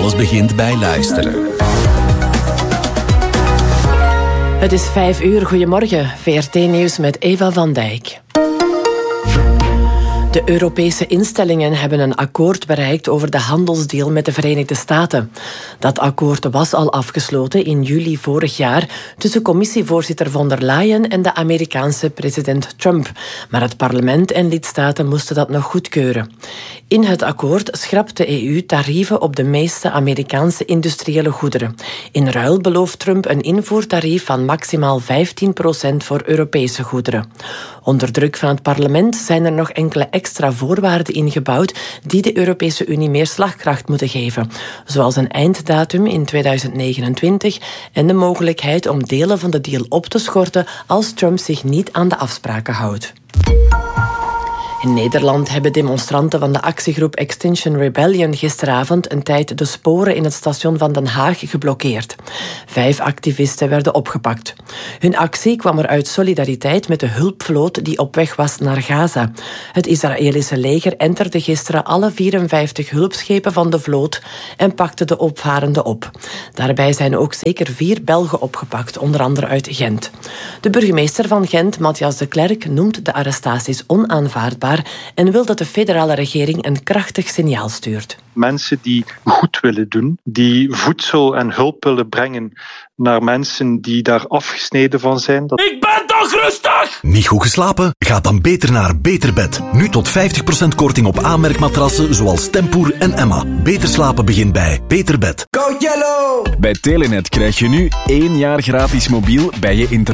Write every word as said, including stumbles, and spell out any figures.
Alles begint bij luisteren. Het is vijf uur. Goedemorgen. V R T-nieuws met Eva van Dijk. De Europese instellingen hebben een akkoord bereikt over de handelsdeal met de Verenigde Staten. Dat akkoord was al afgesloten in juli vorig jaar tussen commissievoorzitter von der Leyen en de Amerikaanse president Trump. Maar het parlement en lidstaten moesten dat nog goedkeuren. In het akkoord schrapt de E U tarieven op de meeste Amerikaanse industriële goederen. In ruil belooft Trump een invoertarief van maximaal vijftien procent voor Europese goederen. Onder druk van het parlement zijn er nog enkele extra voorwaarden ingebouwd die de Europese Unie meer slagkracht moeten geven, zoals een einddatum in tweeduizend negenentwintig en de mogelijkheid om delen van de deal op te schorten als Trump zich niet aan de afspraken houdt. In Nederland hebben demonstranten van de actiegroep Extinction Rebellion gisteravond een tijd de sporen in het station van Den Haag geblokkeerd. Vijf activisten werden opgepakt. Hun actie kwam er uit solidariteit met de hulpvloot die op weg was naar Gaza. Het Israëlische leger enterde gisteren alle vierenvijftig hulpschepen van de vloot en pakte de opvarenden op. Daarbij zijn ook zeker vier Belgen opgepakt, onder andere uit Gent. De burgemeester van Gent, Matthias de Klerk, noemt de arrestaties onaanvaardbaar en wil dat de federale regering een krachtig signaal stuurt. Mensen die goed willen doen, die voedsel en hulp willen brengen naar mensen die daar afgesneden van zijn. Dat... Ik ben toch rustig! Niet goed geslapen? Ga dan beter naar Beterbed. Nu tot vijftig procent korting op aanmerkmatrassen zoals Tempoer en Emma. Beter slapen begint bij Beterbed. Go Yellow! Bij Telenet krijg je nu één jaar gratis mobiel bij je internet.